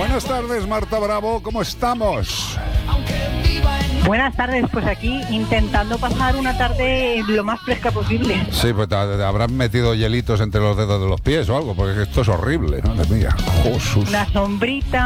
Buenas tardes, Marta Bravo, ¿cómo estamos? Buenas tardes, pues aquí intentando pasar una tarde lo más fresca posible. Sí, pues te habrán metido hielitos entre los dedos de los pies o algo, porque esto es horrible, ¿no? Mira, Jesús. Una sombrita.